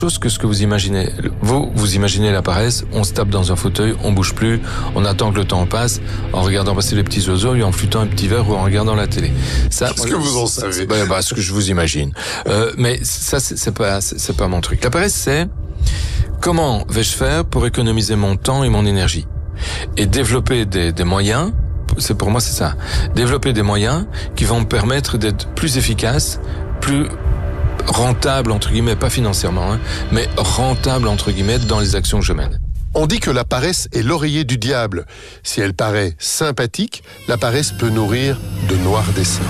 chose que ce que vous imaginez. Vous imaginez la paresse, on se tape dans un fauteuil, on bouge plus, on attend que le temps passe, en regardant passer les petits oiseaux, et en flûtant un petit verre ou en regardant la télé. Ça, qu'est-ce que vous en savez? Ce que je vous imagine. Mais ça, c'est pas mon truc. La paresse, c'est comment vais-je faire pour économiser mon temps et mon énergie? Et développer des moyens, pour moi c'est ça. Développer des moyens qui vont me permettre d'être plus efficace, plus rentable, entre guillemets, pas financièrement, mais rentable, entre guillemets, dans les actions que je mène. On dit que la paresse est l'oreiller du diable. Si elle paraît sympathique, la paresse peut nourrir de noirs desseins.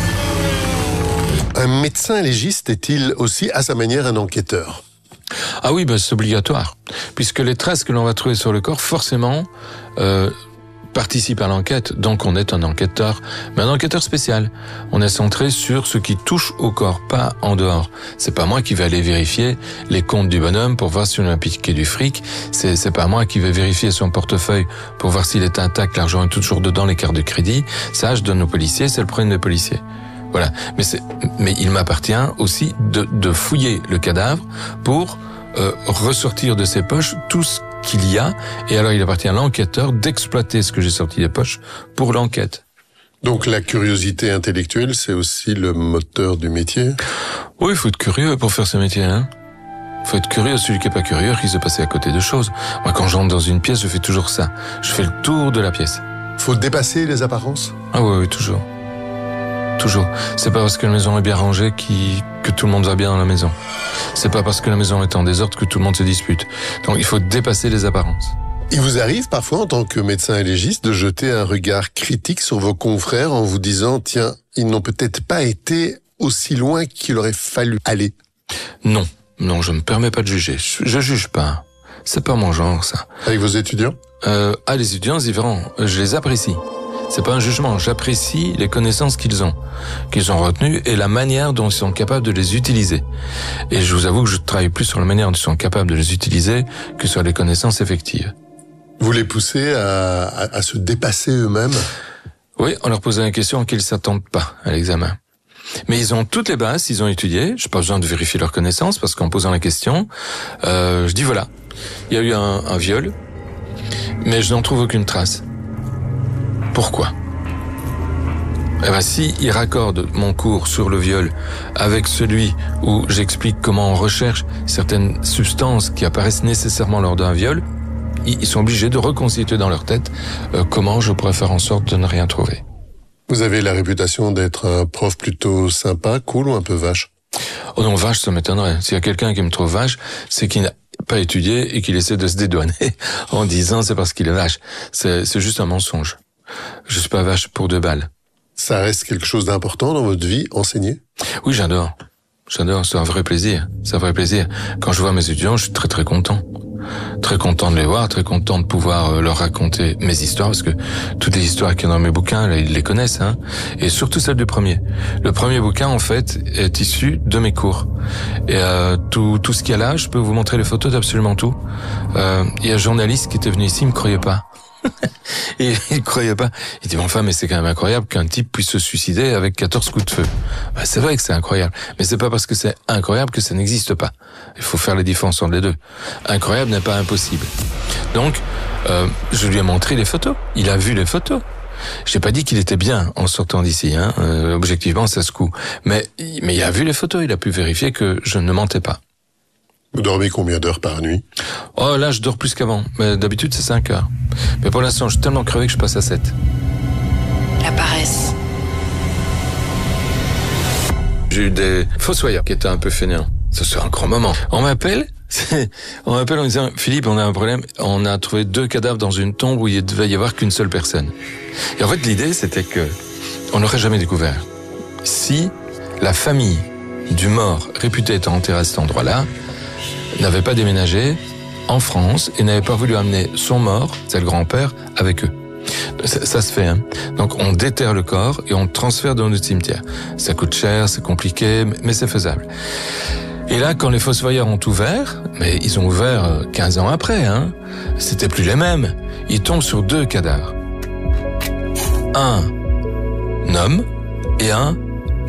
Un médecin légiste est-il aussi, à sa manière, un enquêteur? Ah oui, c'est obligatoire. Puisque les traces que l'on va trouver sur le corps, forcément, participe à l'enquête, donc on est un enquêteur, mais un enquêteur spécial. On est centré sur ce qui touche au corps, pas en dehors. C'est pas moi qui vais aller vérifier les comptes du bonhomme pour voir si on a piqué du fric. C'est pas moi qui vais vérifier son portefeuille pour voir s'il est intact, l'argent est toujours dedans, les cartes de crédit. Ça, je donne aux policiers, c'est le problème des policiers. Voilà. Mais il m'appartient aussi de fouiller le cadavre pour ressortir de ses poches tout ce qu'il y a, et alors il appartient à l'enquêteur d'exploiter ce que j'ai sorti des poches pour l'enquête. Donc la curiosité intellectuelle, c'est aussi le moteur du métier? Oui, il faut être curieux pour faire ce métier, hein. Faut être curieux, celui qui est pas curieux risque de passer à côté de choses. Moi, quand j'entre dans une pièce, je fais toujours ça. Je fais le tour de la pièce. Faut dépasser les apparences? Ah oui, toujours. Toujours. C'est pas parce que la maison est bien rangée que tout le monde va bien dans la maison. C'est pas parce que la maison est en désordre que tout le monde se dispute. Donc il faut dépasser les apparences. Il vous arrive parfois, en tant que médecin légiste, de jeter un regard critique sur vos confrères en vous disant « Tiens, ils n'ont peut-être pas été aussi loin qu'il aurait fallu aller ». Non, je me permets pas de juger. Je juge pas. C'est pas mon genre, ça. Avec vos étudiants? Les étudiants, c'est différent. Je les apprécie. C'est pas un jugement, j'apprécie les connaissances qu'ils ont retenues et la manière dont ils sont capables de les utiliser. Et je vous avoue que je travaille plus sur la manière dont ils sont capables de les utiliser que sur les connaissances effectives. Vous les poussez à se dépasser eux-mêmes? Oui, en leur posant une question qu'ils s'attendent pas à l'examen. Mais ils ont toutes les bases, ils ont étudié, j'ai pas besoin de vérifier leurs connaissances parce qu'en posant la question, je dis voilà, il y a eu un viol, mais je n'en trouve aucune trace. Pourquoi? Si ils raccordent mon cours sur le viol avec celui où j'explique comment on recherche certaines substances qui apparaissent nécessairement lors d'un viol, ils sont obligés de reconstituer dans leur tête comment je pourrais faire en sorte de ne rien trouver. Vous avez la réputation d'être un prof plutôt sympa, cool ou un peu vache? Oh non, vache, ça m'étonnerait. S'il y a quelqu'un qui me trouve vache, c'est qu'il n'a pas étudié et qu'il essaie de se dédouaner en disant c'est parce qu'il est vache. C'est juste un mensonge. Je suis pas vache pour 2 balles. Ça reste quelque chose d'important dans votre vie, enseigner? Oui, j'adore, c'est un vrai plaisir, Quand je vois mes étudiants, je suis très très content. Très content de les voir, très content de pouvoir leur raconter mes histoires, parce que toutes les histoires qu'il y a dans mes bouquins, là, ils les connaissent, hein. Et surtout celle du premier. Le premier bouquin, en fait, est issu de mes cours. Et tout ce qu'il y a là, je peux vous montrer les photos d'absolument tout. Il y a un journaliste qui était venu ici, il me croyait pas. Et il croyait pas. Il dit, mais enfin, mais c'est quand même incroyable qu'un type puisse se suicider avec 14 coups de feu. C'est vrai que c'est incroyable. Mais c'est pas parce que c'est incroyable que ça n'existe pas. Il faut faire les différences entre les deux. Incroyable n'est pas impossible. Donc, je lui ai montré les photos. Il a vu les photos. J'ai pas dit qu'il était bien en sortant d'ici, hein. Objectivement, ça se coud. Mais il a vu les photos. Il a pu vérifier que je ne mentais pas. Vous dormez combien d'heures par nuit? Oh, là, je dors plus qu'avant. Mais d'habitude, c'est 5 heures. Mais pour l'instant, je suis tellement crevé que je passe à 7. La paresse. J'ai eu des fossoyeurs qui étaient un peu fainéants. Ça, c'est un grand moment. On m'appelle en disant, Philippe, on a un problème. On a trouvé 2 cadavres dans une tombe où il ne devait y avoir qu'une seule personne. Et en fait, l'idée, c'était que on n'aurait jamais découvert. Si la famille du mort réputé être enterré à cet endroit-là n'avait pas déménagé en France et n'avait pas voulu amener son mort, c'est le grand-père, avec eux. Ça se fait, hein. Donc on déterre le corps et on le transfère dans notre cimetière. Ça coûte cher, c'est compliqué, mais c'est faisable. Et là, quand les fossoyeurs ont ouvert, mais ils ont ouvert 15 ans après, hein, c'était plus les mêmes. Ils tombent sur 2 cadavres. Un homme et un homme.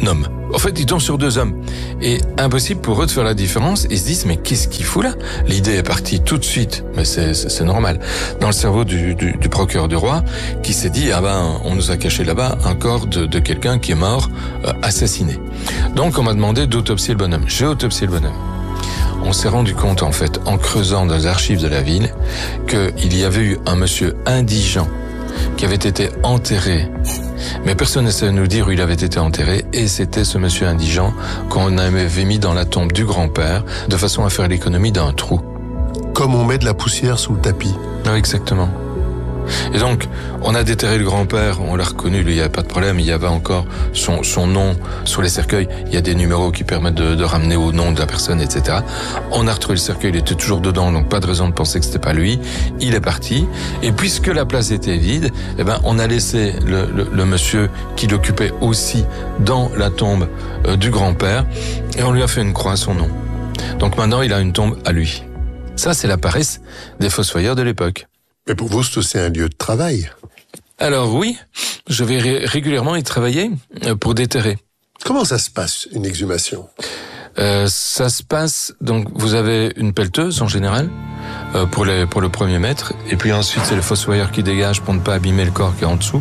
En fait, ils tombent sur 2 hommes. Et impossible pour eux de faire la différence. Ils se disent, mais qu'est-ce qu'il fout là? L'idée est partie tout de suite, mais c'est normal, dans le cerveau du procureur du roi, qui s'est dit, ah ben, on nous a caché là-bas un corps de quelqu'un qui est mort, assassiné. Donc, on m'a demandé d'autopsier le bonhomme. J'ai autopsié le bonhomme. On s'est rendu compte, en fait, en creusant dans les archives de la ville, qu'il y avait eu un monsieur indigent qui avait été enterré. Mais personne ne sait nous dire où il avait été enterré, et c'était ce monsieur indigent qu'on avait mis dans la tombe du grand-père, de façon à faire l'économie d'un trou. Comme on met de la poussière sous le tapis. Oui, exactement. Et donc, on a déterré le grand-père, on l'a reconnu, lui, il n'y avait pas de problème, il y avait encore son nom sur les cercueils, il y a des numéros qui permettent de ramener au nom de la personne, etc. On a retrouvé le cercueil, il était toujours dedans, donc pas de raison de penser que c'était pas lui. Il est parti, et puisque la place était vide, eh ben, on a laissé le monsieur qui l'occupait aussi dans la tombe du grand-père, et on lui a fait une croix à son nom. Donc maintenant, il a une tombe à lui. Ça, c'est la paresse des fossoyeurs de l'époque. Mais pour vous, c'est un lieu de travail. Alors oui, je vais régulièrement y travailler pour déterrer. Comment ça se passe, une exhumation? Ça se passe, donc vous avez une pelleteuse en général, pour le premier mètre, et puis ensuite c'est le fossoyeur qui dégage pour ne pas abîmer le corps qui est en dessous.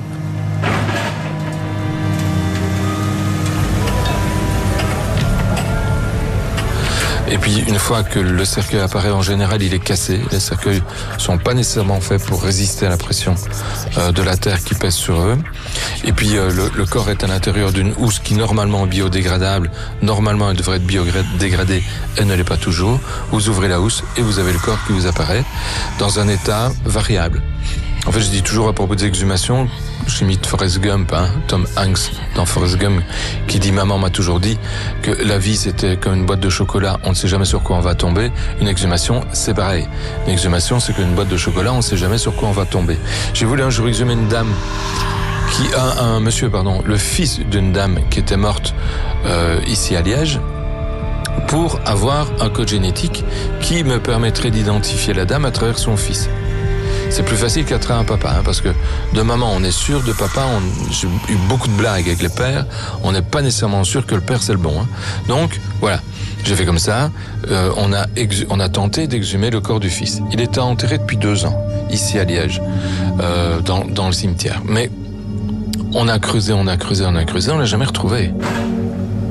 Et puis, une fois que le cercueil apparaît, en général, il est cassé. Les cercueils sont pas nécessairement faits pour résister à la pression de la terre qui pèse sur eux. Et puis, le corps est à l'intérieur d'une housse qui, normalement, est biodégradable. Normalement, elle devrait être biodégradée. Elle ne l'est pas toujours. Vous ouvrez la housse et vous avez le corps qui vous apparaît dans un état variable. En fait, je dis toujours à propos des exhumations, j'imite Forrest Gump, Tom Hanks dans Forrest Gump, qui dit « Maman m'a toujours dit que la vie c'était comme une boîte de chocolat, on ne sait jamais sur quoi on va tomber. Une exhumation, c'est pareil. Une exhumation, c'est qu'une boîte de chocolat, on ne sait jamais sur quoi on va tomber. » J'ai voulu un jour exhumer une dame le fils d'une dame qui était morte ici à Liège, pour avoir un code génétique qui me permettrait d'identifier la dame à travers son fils. C'est plus facile qu'à travers un papa, parce que de maman on est sûr, de papa j'ai eu beaucoup de blagues avec les pères, on n'est pas nécessairement sûr que le père c'est le bon. Donc voilà, j'ai fait comme ça, on a tenté d'exhumer le corps du fils. Il était enterré depuis 2 ans, ici à Liège, dans le cimetière. Mais on a creusé, on l'a jamais retrouvé.